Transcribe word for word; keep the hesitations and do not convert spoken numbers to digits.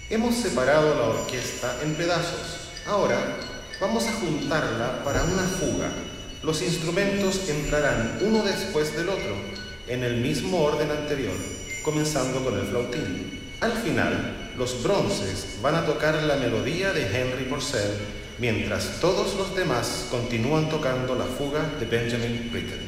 Hemos separado la orquesta en pedazos. Ahora vamos a juntarla para una fuga. Los instrumentos entrarán uno después del otro, en el mismo orden anterior, comenzando con el flautín. Al final, los bronces van a tocar la melodía de Henry Purcell, mientras todos los demás continúan tocando la fuga de Benjamin Britten.